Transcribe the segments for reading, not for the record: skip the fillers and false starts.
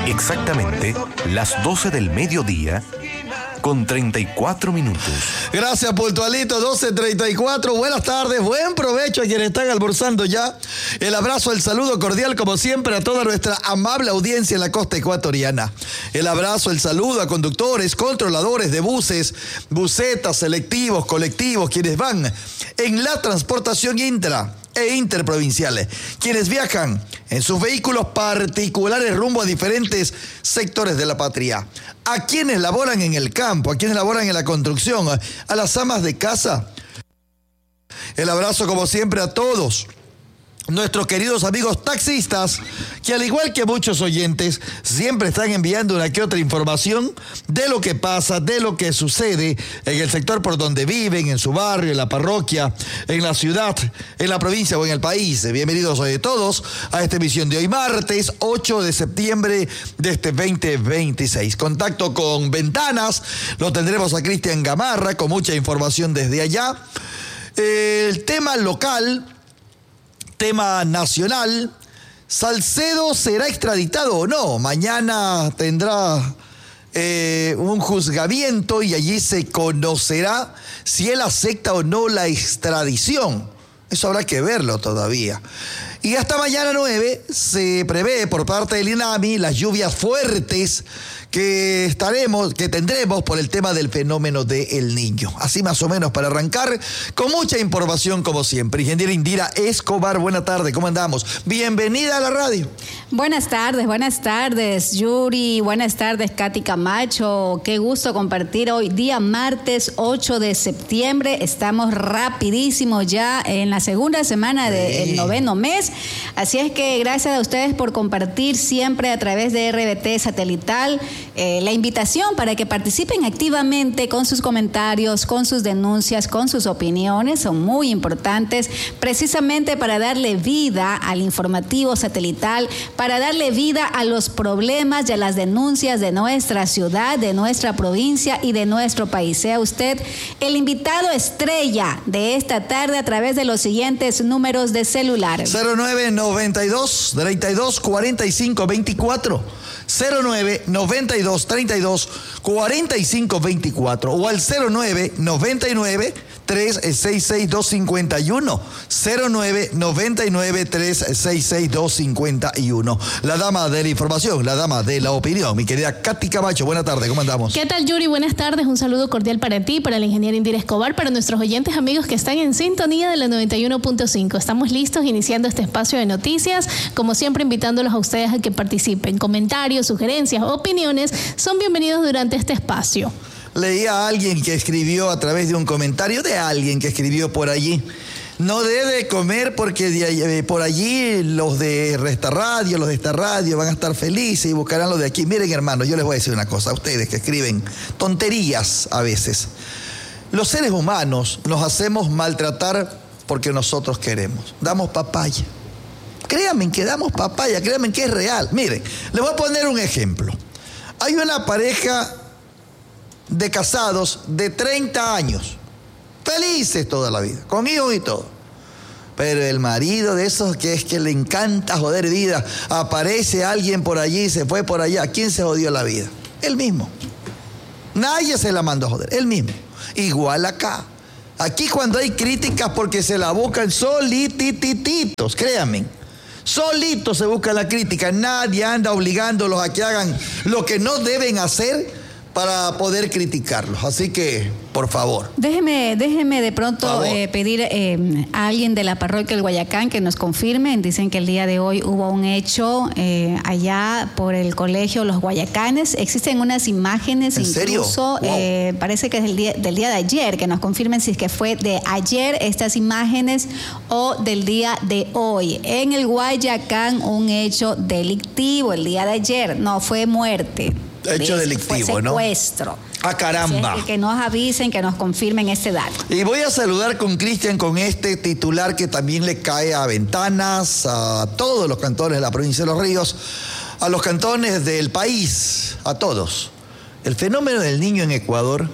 Exactamente las 12 del mediodía con 34 minutos. Gracias, Puntualito, 12:34. Buenas tardes, buen provecho a quienes están almorzando ya. El abrazo, el saludo cordial, como siempre, a toda nuestra amable audiencia en la costa ecuatoriana. El abrazo, el saludo a conductores, controladores de buses, busetas, selectivos, colectivos, quienes van en la transportación intra e interprovinciales, quienes viajan en sus vehículos particulares rumbo a diferentes sectores de la patria, a quienes laboran en el campo, a quienes laboran en la construcción, a las amas de casa. El abrazo, como siempre, a todos nuestros queridos amigos taxistas, que al igual que muchos oyentes, siempre están enviando una que otra información de lo que pasa, de lo que sucede en el sector por donde viven, en su barrio, en la parroquia, en la ciudad, en la provincia o en el país. Bienvenidos hoy todos a esta emisión de hoy, martes 8 de septiembre de este 2026. Contacto con Ventanas, lo tendremos a Cristian Gamarra con mucha información desde allá. El tema local, tema nacional: ¿Salcedo será extraditado o no? Mañana tendrá un juzgamiento y allí se conocerá si él acepta o no la extradición. Eso habrá que verlo todavía. Y hasta mañana 9 se prevé por parte del INAMI las lluvias fuertes que tendremos por el tema del fenómeno del Niño. Así más o menos para arrancar con mucha información como siempre. Ingeniera Indira Escobar, buena tarde, ¿cómo andamos? Bienvenida a la radio. Buenas tardes, Yuri, buenas tardes, Katy Camacho. Qué gusto compartir hoy, día martes 8 de septiembre. Estamos rapidísimo ya en la segunda semana del noveno mes. Así es que gracias a ustedes por compartir siempre a través de RBT Satelital la invitación para que participen activamente con sus comentarios, con sus denuncias, con sus opiniones. Son muy importantes precisamente para darle vida al informativo satelital, para darle vida a los problemas y a las denuncias de nuestra ciudad, de nuestra provincia y de nuestro país. Sea usted el invitado estrella de esta tarde a través de los siguientes números de celular. 0992 32 45 24, 0992 32 45 24 o al 0999 366 251, 0999 366 251. La dama de la información, la dama de la opinión, mi querida Katy Camacho, buenas tardes, ¿cómo andamos? ¿Qué tal, Yuri? Buenas tardes, un saludo cordial para ti, para la ingeniera Indira Escobar, para nuestros oyentes amigos que están en sintonía de la 91.5. Estamos listos iniciando este espacio de noticias, como siempre invitándolos a ustedes a que participen. Comentarios, sugerencias, opiniones son bienvenidos durante este espacio. Leía a alguien que escribió a través de un comentario de alguien que escribió por allí: no debe comer porque por allí los de esta radio van a estar felices y buscarán los de aquí. Miren, hermanos, yo les voy a decir una cosa a ustedes que escriben tonterías a veces. Los seres humanos nos hacemos maltratar porque nosotros queremos. Damos papaya. Créanme que damos papaya, créanme que es real. Miren, les voy a poner un ejemplo. Hay una pareja de casados de 30 años, felices toda la vida, con hijos y todo. Pero el marido de esos que es que le encanta joder vida, aparece alguien por allí, se fue por allá. ¿A quién se jodió la vida? Él mismo. Nadie se la mandó a joder, él mismo. Igual acá. Aquí cuando hay críticas porque se la buscan solitititos, créanme. Solitos se busca la crítica. Nadie anda obligándolos a que hagan lo que no deben hacer para poder criticarlos. Así que, por favor. Déjeme de pronto pedir a alguien de la parroquia del Guayacán que nos confirmen. Dicen que el día de hoy hubo un hecho allá por el colegio Los Guayacanes. Existen unas imágenes. ¿En incluso, serio? Wow. Parece que es del día de ayer, que nos confirmen si es que fue de ayer estas imágenes o del día de hoy. En el Guayacán, un hecho delictivo el día de ayer. No fue muerte. Hecho delictivo, ¿no? Secuestro. ¡Ah, caramba! Sí, que nos avisen, que nos confirmen este dato. Y voy a saludar con Cristian con este titular que también le cae a Ventanas, a todos los cantones de la provincia de Los Ríos, a los cantones del país, a todos. El fenómeno del Niño en Ecuador,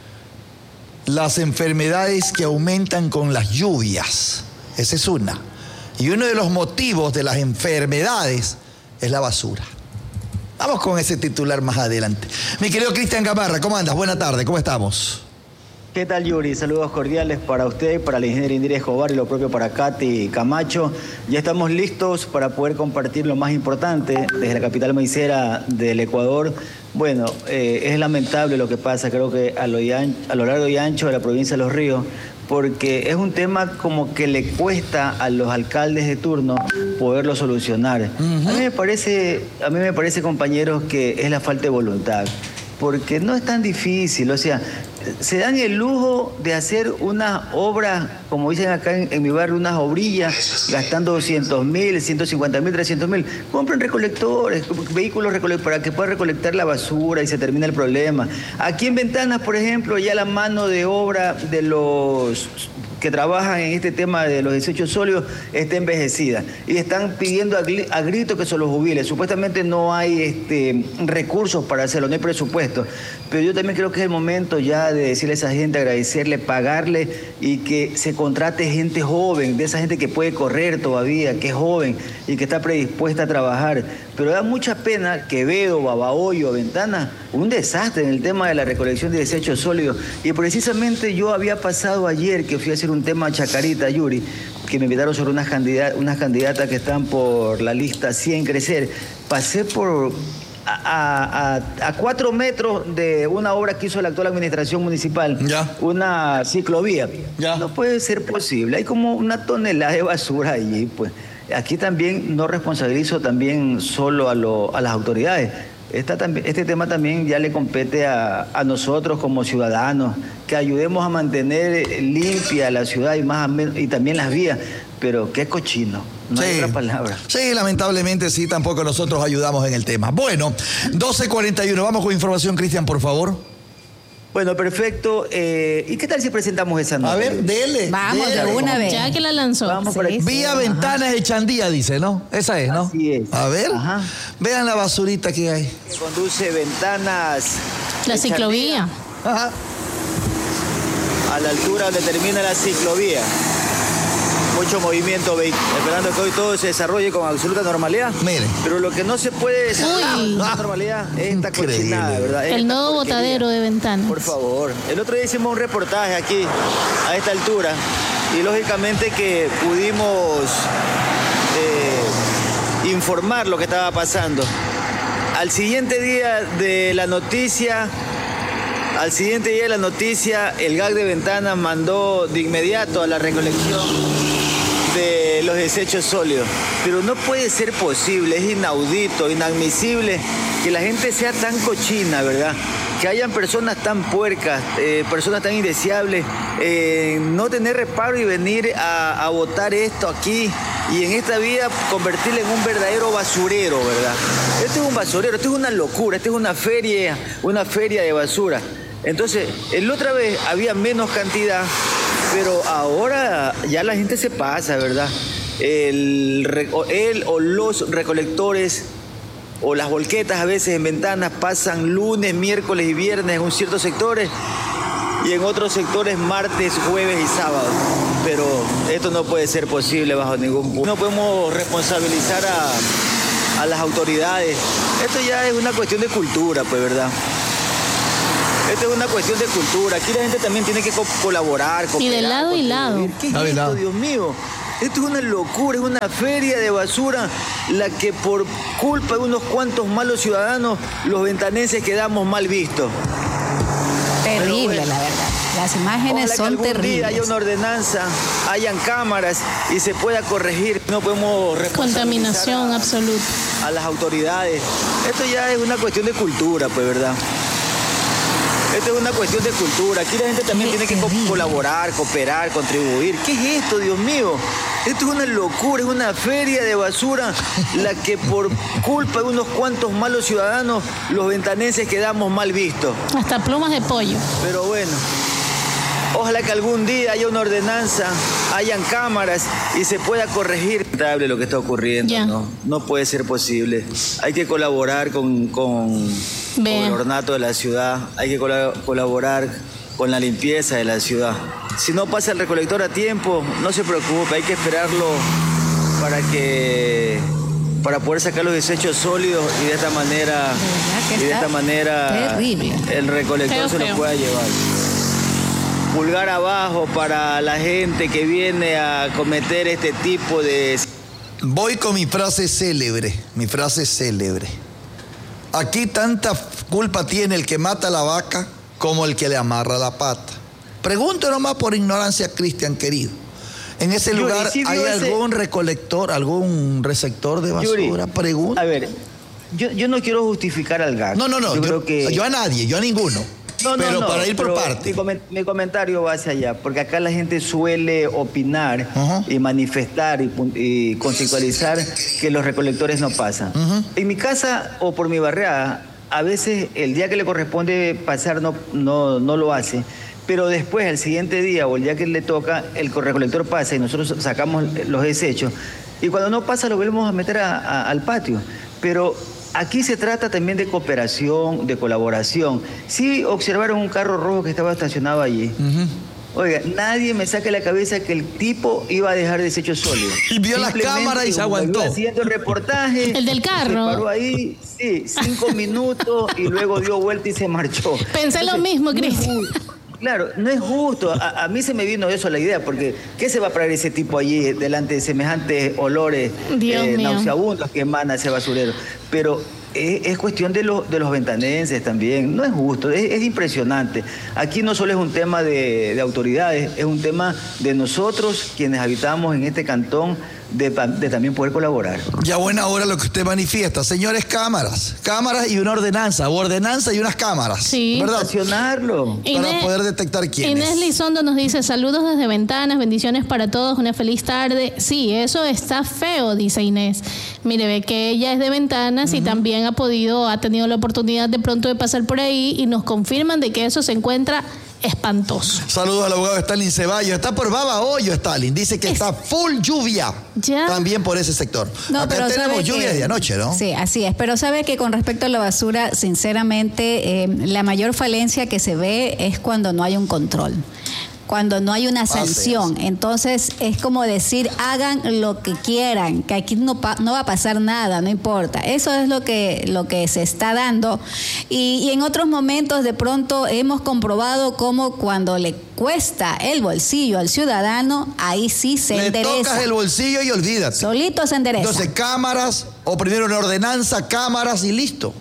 las enfermedades que aumentan con las lluvias, esa es una. Y uno de los motivos de las enfermedades es la basura. La Vamos con ese titular más adelante. Mi querido Cristian Gamarra, ¿cómo andas? Buenas tardes, ¿cómo estamos? ¿Qué tal, Yuri? Saludos cordiales para usted, para la ingeniera Indira Escobar y lo propio para Katy Camacho. Ya estamos listos para poder compartir lo más importante desde la capital maicera del Ecuador. Bueno, es lamentable lo que pasa, creo que a lo largo y ancho de la provincia de Los Ríos, porque es un tema como que le cuesta a los alcaldes de turno poderlo solucionar. A mí me parece, compañeros, que es la falta de voluntad, porque no es tan difícil, o sea, se dan el lujo de hacer unas obras, como dicen acá en mi barrio, unas obrillas, gastando 200.000, 150.000, 300.000. Compren recolectores, vehículos recolectores para que puedan recolectar la basura y se termina el problema. Aquí en Ventanas, por ejemplo, ya la mano de obra de los que trabajan en este tema de los desechos sólidos está envejecida y están pidiendo a grito que se los jubile. Supuestamente no hay recursos para hacerlo, no hay presupuesto, pero yo también creo que es el momento ya de decirle a esa gente, agradecerle, pagarle y que se contrate gente joven, de esa gente que puede correr todavía, que es joven y que está predispuesta a trabajar. Pero da mucha pena que Quevedo, Babahoyo, Ventana, un desastre en el tema de la recolección de desechos sólidos. Y precisamente yo había pasado ayer que fui a hacer un tema a Chacarita, Yuri, que me invitaron sobre unas candidatas que están por la lista 100 Crecer. Pasé por a 4 metros de una obra que hizo la actual administración municipal, una ciclovía. No puede ser posible, hay como una tonelada de basura allí, pues. Aquí también no responsabilizo también solo a las autoridades. Este tema también ya le compete a nosotros como ciudadanos, que ayudemos a mantener limpia la ciudad y también las vías, pero qué cochino. No hay otra palabra. Sí, lamentablemente sí, tampoco nosotros ayudamos en el tema. Bueno, 12:41, vamos con información, Cristian, por favor. Bueno, perfecto. ¿Y qué tal si presentamos esa nota? A ver, dele. Vamos de una vez. Ya que la lanzó. Vamos por aquí. Vía Ventanas de Chandía, dice, ¿no? Esa es, ¿no? Así es. A ver, vean la basurita que hay. Que conduce Ventanas. La ciclovía. Ajá. A la altura donde termina la ciclovía. Mucho movimiento vehicular, esperando que hoy todo se desarrolle con absoluta normalidad. Mire. Pero lo que no se puede desarrollar con absoluta normalidad es esta cochinada, ¿verdad? El nuevo botadero de Ventanas. Por favor. El otro día hicimos un reportaje aquí, a esta altura, y lógicamente que pudimos informar lo que estaba pasando. Al siguiente día de la noticia, el GAC de Ventanas mandó de inmediato a la recolección de los desechos sólidos. Pero no puede ser posible, es inaudito, inadmisible que la gente sea tan cochina, ¿verdad? Que hayan personas tan puercas, personas tan indeseables, no tener reparo y venir a botar esto aquí y en esta vía convertirla en un verdadero basurero, ¿verdad? Esto es un basurero, esto es una locura, esto es una feria de basura. Entonces, la otra vez había menos cantidad, pero ahora ya la gente se pasa, ¿verdad? Él o los recolectores o las volquetas a veces en Ventanas pasan lunes, miércoles y viernes en ciertos sectores y en otros sectores martes, jueves y sábado. Pero esto no puede ser posible bajo ningún punto. No podemos responsabilizar a las autoridades. Esto ya es una cuestión de cultura, pues, ¿verdad? Esto es una cuestión de cultura. Aquí la gente también tiene que colaborar. Y de lado y lado. ¿Qué es esto, Dios mío? Esto es una locura, es una feria de basura la que por culpa de unos cuantos malos ciudadanos, los ventanenses quedamos mal vistos. Terrible, bueno, la verdad. Las imágenes son terribles. Algún día haya una ordenanza, hayan cámaras y se pueda corregir. No podemos contaminación absoluta a las autoridades. Esto ya es una cuestión de cultura, pues, ¿verdad? Esto es una cuestión de cultura. Aquí la gente también tiene que colaborar, cooperar, contribuir. ¿Qué es esto, Dios mío? Esto es una locura, es una feria de basura la que por culpa de unos cuantos malos ciudadanos, los ventanenses quedamos mal vistos. Hasta plumas de pollo. Pero bueno, ojalá que algún día haya una ordenanza, hayan cámaras y se pueda corregir lo que está ocurriendo. No puede ser posible. Hay que colaborar con el ornato de la ciudad, hay que colaborar con la limpieza de la ciudad. Si no pasa el recolector a tiempo, no se preocupe, hay que esperarlo para que para poder sacar los desechos sólidos y de esta manera terrible. El recolector se lo pueda llevar. Pulgar abajo para la gente que viene a cometer este tipo de... Voy con mi frase célebre. Aquí tanta culpa tiene el que mata a la vaca como el que le amarra la pata. Pregunto nomás por ignorancia, Cristian querido. En ese lugar hay algún recolector, algún receptor de basura. Pregunto. A ver, yo no quiero justificar al GAC. No. Yo a nadie, yo a ninguno. Pero para ir por parte. Mi comentario va hacia allá, porque acá la gente suele opinar y manifestar y conceptualizar que los recolectores no pasan. En mi casa o por mi barriada, a veces el día que le corresponde pasar no lo hace, pero después, el siguiente día o el día que le toca, el recolector pasa y nosotros sacamos los desechos. Y cuando no pasa, lo volvemos a meter al patio. Pero aquí se trata también de cooperación, de colaboración. Sí observaron un carro rojo que estaba estacionado allí. Oiga, nadie me saque la cabeza que el tipo iba a dejar desechos sólidos. Y vio las cámaras y se aguantó. Haciendo el reportaje. El del carro. Se paró ahí, 5 minutos y luego dio vuelta y se marchó. Pensé lo mismo, Cristian. Claro, no es justo. A mí se me vino eso a la idea, porque ¿qué se va a parar ese tipo allí delante de semejantes olores nauseabundos que emana ese basurero? Pero es cuestión de los ventanenses también. No es justo, es impresionante. Aquí no solo es un tema de autoridades, es un tema de nosotros quienes habitamos en este cantón, de también poder colaborar. Ya buena hora lo que usted manifiesta. Señores, cámaras y una ordenanza, o ordenanza y unas cámaras. Sí. ¿Verdad? Estacionarlo. Para poder detectar quiénes. Inés Lizondo nos dice, saludos desde Ventanas, bendiciones para todos, una feliz tarde. Sí, eso está feo, dice Inés. Mire, ve que ella es de Ventanas y también ha tenido la oportunidad de pronto de pasar por ahí y nos confirman de que eso se encuentra espantoso. Saludos al abogado Stalin Ceballos. Está por Babahoyo, Stalin. Dice que está full lluvia. ¿Ya? También por ese sector. No, acá tenemos lluvia desde anoche, ¿no? Sí, así es. Pero sabe que con respecto a la basura, sinceramente, la mayor falencia que se ve es cuando no hay un control. Cuando no hay una sanción. Entonces es como decir, hagan lo que quieran, que aquí no va a pasar nada, no importa. Eso es lo que se está dando. Y en otros momentos de pronto hemos comprobado cómo cuando le cuesta el bolsillo al ciudadano, ahí sí se endereza. Le tocas el bolsillo y olvídate. Solito se endereza. Entonces cámaras, o primero una ordenanza, cámaras y listo.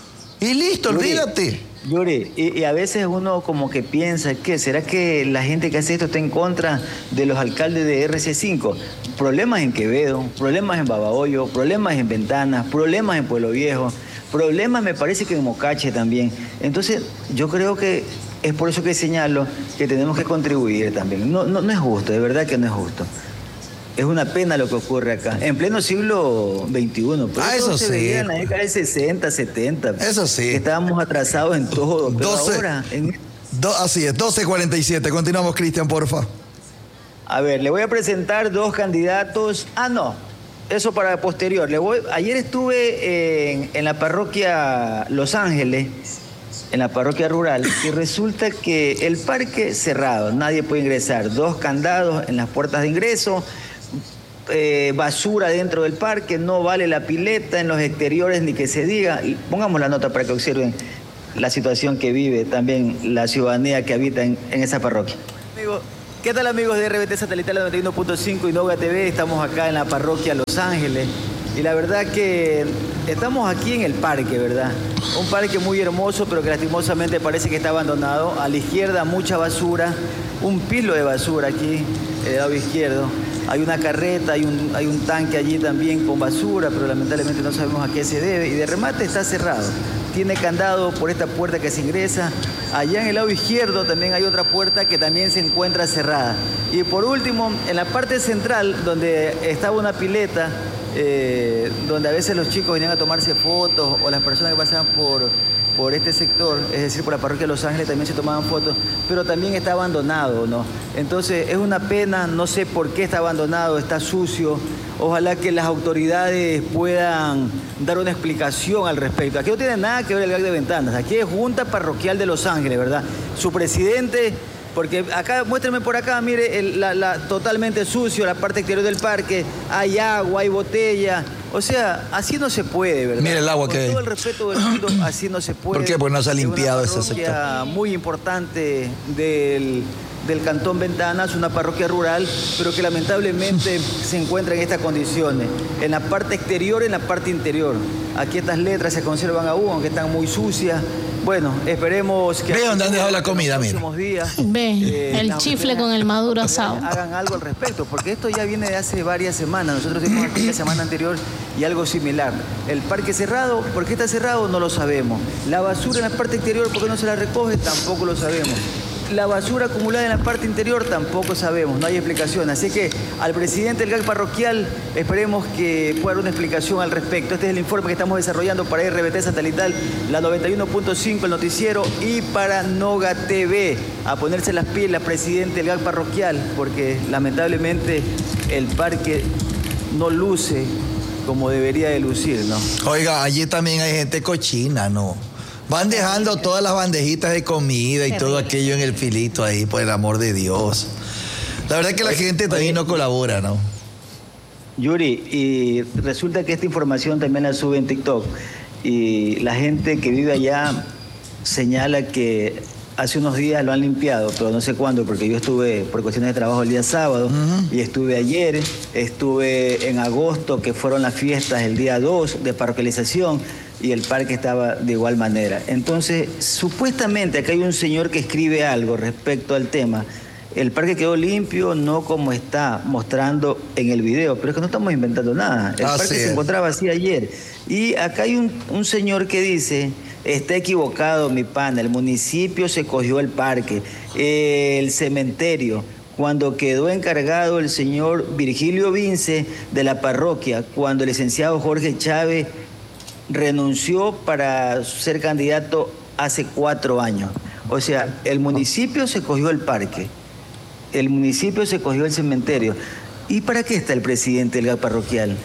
Y listo, olvídate. Yuri, y a veces uno como que piensa, ¿será que la gente que hace esto está en contra de los alcaldes de RC5? Problemas en Quevedo, problemas en Babahoyo, problemas en Ventanas, problemas en Pueblo Viejo, problemas me parece que en Mocache también. Entonces yo creo que es por eso que señalo que tenemos que contribuir también. No es justo, de verdad que no es justo. Es una pena lo que ocurre acá, en pleno siglo XXI. Eso se veía en la década del 60, 70. Eso sí. Que estábamos atrasados en todo. Pero 12, ahora... así es, 12:47. Continuamos, Cristian, porfa. A ver, le voy a presentar 2 candidatos. No, eso para posterior. Ayer estuve en la parroquia Los Ángeles, en la parroquia rural, y resulta que el parque cerrado, nadie puede ingresar. 2 candados en las puertas de ingreso. Basura dentro del parque, no vale la pileta en los exteriores ni que se diga. Y pongamos la nota para que observen la situación que vive también la ciudadanía que habita en esa parroquia. ¿Qué tal, amigos de RBT Satelital 91.5 y Noga TV? Estamos acá en la parroquia Los Ángeles y la verdad que estamos aquí en el parque, ¿verdad? Un parque muy hermoso, pero que lastimosamente parece que está abandonado. A la izquierda mucha basura, un pilo de basura aquí, del lado izquierdo. Hay una carreta, hay un tanque allí también con basura, pero lamentablemente no sabemos a qué se debe. Y de remate está cerrado. Tiene candado por esta puerta que se ingresa. Allá en el lado izquierdo también hay otra puerta que también se encuentra cerrada. Y por último, en la parte central, donde estaba una pileta, donde a veces los chicos venían a tomarse fotos o las personas que pasaban por este sector, es decir, por la parroquia de Los Ángeles también se tomaban fotos, pero también está abandonado, ¿no? Entonces es una pena, no sé por qué está abandonado, está sucio. Ojalá que las autoridades puedan dar una explicación al respecto. Aquí no tiene nada que ver el GAC de Ventanas, aquí es Junta Parroquial de Los Ángeles, ¿verdad? Su presidente, porque acá, muéstrenme por acá, mire, totalmente sucio, la parte exterior del parque, hay agua, hay botella. O sea, así no se puede, ¿verdad? Mira el agua Con que... todo el respeto del mundo, así no se puede. ¿Por qué? Porque no se ha limpiado ese sector. Es una parroquia muy importante del Cantón Ventanas, una parroquia rural, pero que lamentablemente se encuentra en estas condiciones, en la parte exterior y en la parte interior. Aquí estas letras se conservan aún, aunque están muy sucias. Bueno, esperemos que... Ve dónde han dejado la comida, mira. Ve, el chifle con el maduro asado. Hagan algo al respecto, porque esto ya viene de hace varias semanas. Nosotros tuvimos aquí la semana anterior y algo similar. El parque cerrado, ¿por qué está cerrado? No lo sabemos. La basura en la parte exterior, ¿por qué no se la recoge? Tampoco lo sabemos. La basura acumulada en la parte interior tampoco sabemos, no hay explicación. Así que al presidente del GAC parroquial esperemos que pueda dar una explicación al respecto. Este es el informe que estamos desarrollando para RBT Satelital, la 91.5, el noticiero, y para Noga TV. A ponerse las pilas, presidente del GAC parroquial, porque lamentablemente el parque no luce como debería de lucir, ¿no? Oiga, allí también hay gente cochina, ¿no? Van dejando todas las bandejitas de comida y todo aquello en el filito ahí, por el amor de Dios. La verdad es que la gente también no colabora, ¿no? Yuri, y resulta que esta información también la sube en TikTok. Y la gente que vive allá señala que hace unos días lo han limpiado, pero no sé cuándo, porque yo estuve por cuestiones de trabajo el día sábado, y estuve ayer, estuve en agosto, que fueron las fiestas el día 2 de parroquialización, y el parque estaba de igual manera. Entonces, supuestamente acá hay un señor que escribe algo respecto al tema. El parque quedó limpio, no como está mostrando en el video, pero es que no estamos inventando nada. El parque se encontraba así ayer. Y acá hay un señor que dice, está equivocado mi pana, el municipio se cogió el parque, el cementerio, cuando quedó encargado el señor Virgilio Vince de la parroquia, cuando el licenciado Jorge Chávez renunció para ser candidato hace 4 años. O sea, el municipio se cogió el parque, el municipio se cogió el cementerio. ¿Y para qué está el presidente del GAC parroquial?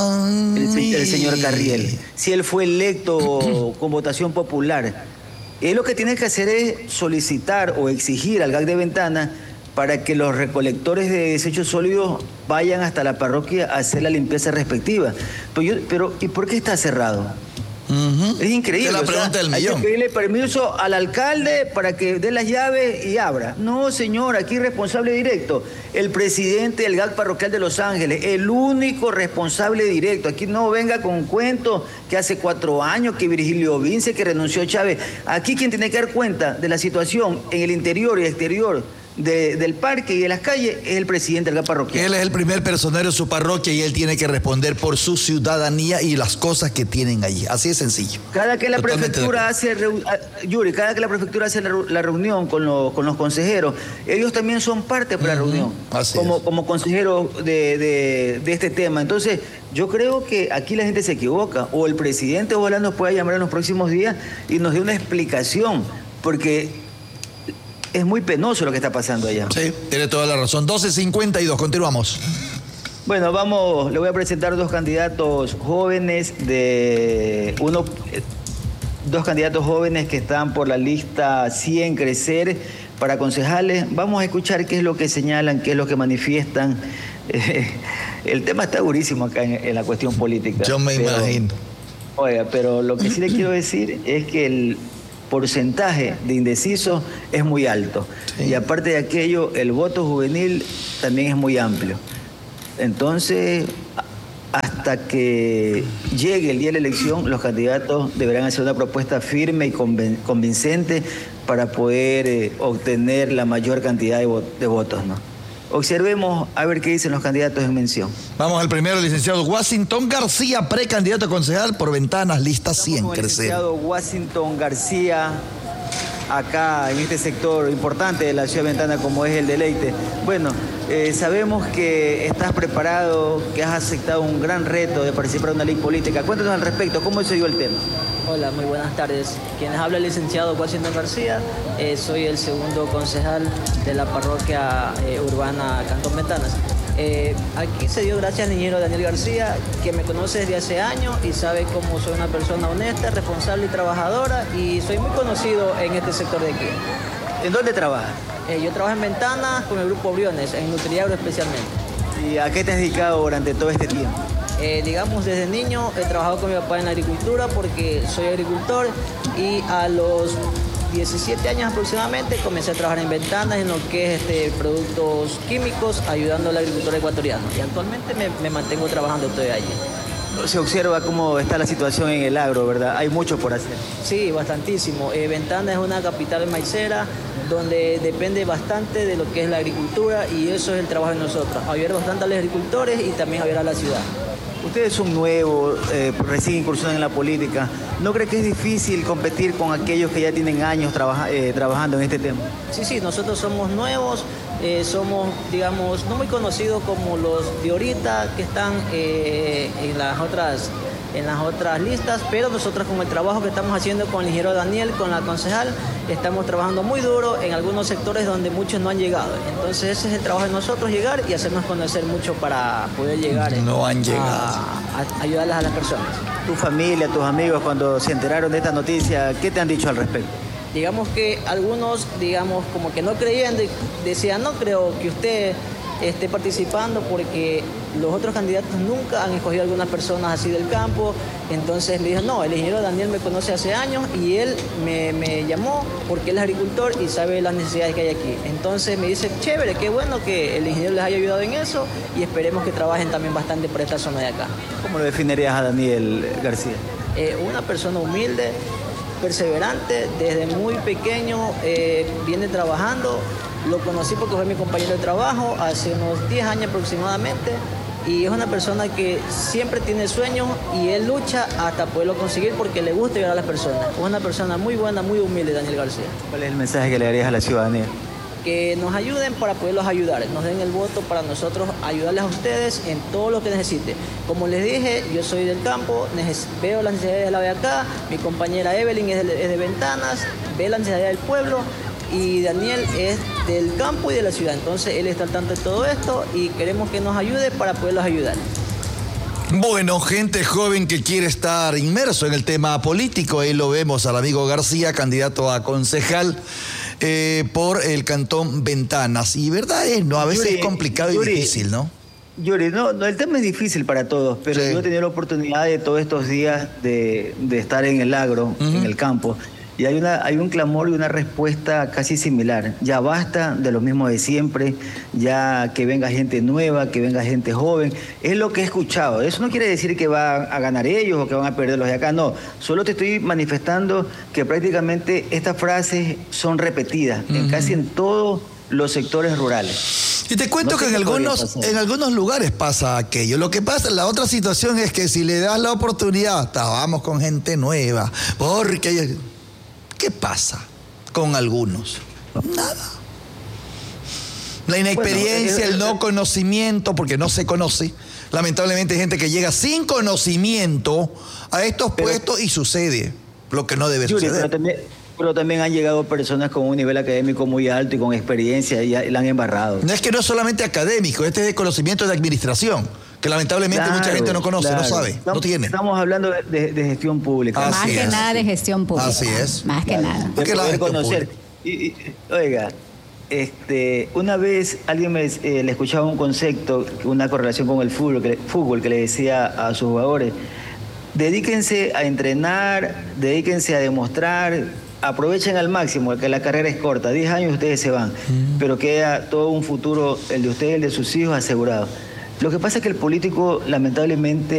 El señor Carriel. Si él fue electo con votación popular, él lo que tiene que hacer es solicitar o exigir al GAC de Ventana para que los recolectores de desechos sólidos vayan hasta la parroquia a hacer la limpieza respectiva. Pero ¿y por qué está cerrado? Es increíble. Es la pregunta del millón. Hay que pedirle permiso al alcalde para que dé las llaves y abra. No, señor, aquí responsable directo, el presidente del GAC parroquial de Los Ángeles, el único responsable directo. Aquí no venga con cuentos que hace 4 años que Virgilio Vince, que renunció Chávez. Aquí quien tiene que dar cuenta de la situación en el interior y exterior del parque y de las calles es el presidente del GAC parroquial. Él es el primer personero de su parroquia y él tiene que responder por su ciudadanía y las cosas que tienen allí. Así de sencillo. Cada que la prefectura hace, Yuri, cada que la prefectura hace la reunión con los consejeros, ellos también son parte de la reunión, como consejeros de este tema. Entonces, yo creo que aquí la gente se equivoca, o el presidente ojalá nos pueda llamar en los próximos días y nos dé una explicación, porque es muy penoso lo que está pasando allá. Sí, tiene toda la razón. 12:52, continuamos. Bueno, le voy a presentar 2 candidatos jóvenes dos candidatos jóvenes que están por la lista 100 Crecer para concejales. Vamos a escuchar qué es lo que señalan, qué es lo que manifiestan. El tema está durísimo acá en la cuestión política. Yo me imagino. Oiga, pero lo que sí le quiero decir es que el porcentaje de indecisos es muy alto. Sí. Y aparte de aquello, el voto juvenil también es muy amplio. Entonces, hasta que llegue el día de la elección, los candidatos deberán hacer una propuesta firme y convincente para poder obtener la mayor cantidad de votos, ¿no? Observemos a ver qué dicen los candidatos en mención. Vamos al primero, licenciado Washington García, precandidato a concejal por Ventanas, lista 100 Crecer. Licenciado Washington García, acá en este sector importante de la ciudad de Ventana como es el Deleite. Bueno, sabemos que estás preparado, que has aceptado un gran reto de participar en una ley política. Cuéntanos al respecto, ¿cómo se dio el tema? Hola, muy buenas tardes. Quienes habla el licenciado Washington García, soy el segundo concejal de la parroquia urbana Cantón Ventanas. Aquí se dio gracias al ingeniero Daniel García, que me conoce desde hace años y sabe cómo soy una persona honesta, responsable y trabajadora, y soy muy conocido en este sector de aquí. ¿En dónde trabajas? Yo trabajo en Ventanas con el grupo Briones, en Nutriagro especialmente. ¿Y a qué te has dedicado durante todo este tiempo? Digamos, desde niño he trabajado con mi papá en la agricultura porque soy agricultor y a los 17 años aproximadamente comencé a trabajar en ventanas, en lo que es productos químicos, ayudando al agricultor ecuatoriano. Y actualmente me mantengo trabajando todavía allí. Se observa cómo está la situación en el agro, ¿verdad? Hay mucho por hacer. Sí, bastantísimo. Ventana es una capital maicera donde depende bastante de lo que es la agricultura y eso es el trabajo de nosotros. Ayudar bastante a los agricultores y también ayudar a la ciudad. Ustedes son nuevos, recién incursionan en la política. ¿No cree que es difícil competir con aquellos que ya tienen años trabajando en este tema? Sí, nosotros somos nuevos, somos, digamos, no muy conocidos como los de ahorita que están en las otras listas, pero nosotros con el trabajo que estamos haciendo con el ingeniero Daniel, con la concejal, estamos trabajando muy duro en algunos sectores donde muchos no han llegado. Entonces ese es el trabajo de nosotros, llegar y hacernos conocer mucho para poder llegar a ayudarles a las personas. Tu familia, tus amigos, cuando se enteraron de esta noticia, ¿qué te han dicho al respecto? Digamos que algunos, digamos, como que no creyendo, decían, no creo que usted esté participando porque los otros candidatos nunca han escogido a algunas personas así del campo. Entonces me dijo, no, el ingeniero Daniel me conoce hace años y él me llamó porque él es agricultor y sabe las necesidades que hay aquí. Entonces me dice, chévere, qué bueno que el ingeniero les haya ayudado en eso y esperemos que trabajen también bastante por esta zona de acá. ¿Cómo lo definirías a Daniel García? Una persona humilde, perseverante, desde muy pequeño viene trabajando. Lo conocí porque fue mi compañero de trabajo hace unos 10 años aproximadamente y es una persona que siempre tiene sueños y él lucha hasta poderlo conseguir porque le gusta ayudar a las personas. Es una persona muy buena, muy humilde, Daniel García. ¿Cuál es el mensaje que le darías a la ciudadanía? Que nos ayuden para poderlos ayudar, nos den el voto para nosotros ayudarles a ustedes en todo lo que necesiten. Como les dije, yo soy del campo, veo las necesidades de la de acá, mi compañera Evelyn es de Ventanas, ve las necesidades del pueblo y Daniel es del campo y de la ciudad. Entonces él está al tanto de todo esto y queremos que nos ayude para poderlos ayudar. Bueno, gente joven que quiere estar inmerso en el tema político, ahí lo vemos al amigo García, candidato a concejal por el cantón Ventanas. Y verdad es, ¿no? A veces es complicado y difícil, ¿no? Yuri, no, el tema es difícil para todos, pero Sí. yo he tenido la oportunidad de todos estos días de estar en el agro, en el campo, y hay un clamor y una respuesta casi similar. Ya basta de lo mismo de siempre, ya que venga gente nueva, que venga gente joven. Es lo que he escuchado. Eso no quiere decir que van a ganar ellos o que van a perder los de acá, no. Solo te estoy manifestando que prácticamente estas frases son repetidas casi en todos los sectores rurales. Y te cuento que en algunos lugares pasa aquello. Lo que pasa, la otra situación es que si le das la oportunidad, vamos con gente nueva, porque ¿qué pasa con algunos? Nada. La inexperiencia, el no conocimiento, porque no se conoce. Lamentablemente hay gente que llega sin conocimiento a estos puestos y sucede lo que no debe suceder. Pero también han llegado personas con un nivel académico muy alto y con experiencia y la han embarrado. No es que no es solamente académico, este es de conocimiento de administración, que lamentablemente mucha gente no conoce, no sabe, no tiene. Estamos hablando de gestión pública. Más que nada de gestión pública. Así es. Más que nada. De poder conocer. Oiga, una vez alguien le escuchaba un concepto, una correlación con el fútbol que le decía a sus jugadores: dedíquense a entrenar, dedíquense a demostrar, aprovechen al máximo, que la carrera es corta, 10 años ustedes se van, pero queda todo un futuro, el de ustedes, el de sus hijos, asegurado. Lo que pasa es que el político, lamentablemente,